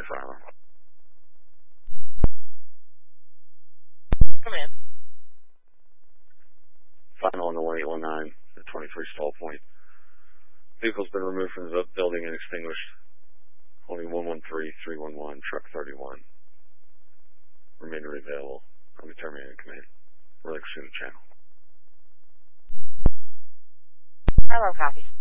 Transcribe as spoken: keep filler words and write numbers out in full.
Island. Come in. Final on the one eight one nine, the twenty-three stall point. Vehicle's been removed from the building and extinguished. Holding one one three three one one, truck thirty-one. Remainder available. I'll be terminating command. Relinquishing the channel. Hello, copy.